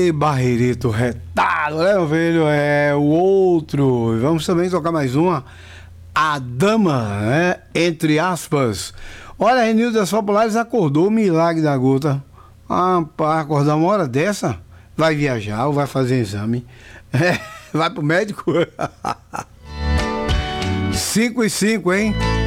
Barreirito retado, né, meu filho? É o outro. Vamos também tocar mais uma. A Dama, né? Entre aspas. Olha, a Renildo das Populares acordou o milagre da gota. Ah, para acordar uma hora dessa, vai viajar ou vai fazer exame. É, vai pro médico. 5 e 5, hein?